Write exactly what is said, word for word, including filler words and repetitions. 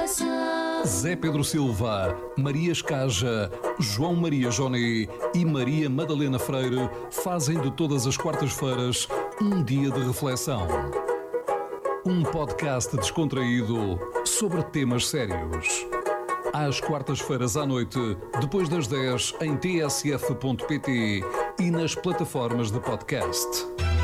Reflexão. Zé Pedro Silva, Maria Escaja, João Maria Joné e Maria Madalena Freire fazem de todas as quartas-feiras um dia de reflexão. Um podcast descontraído sobre temas sérios. Às quartas-feiras à noite, depois das dez, em t s f ponto p t e nas plataformas de podcast.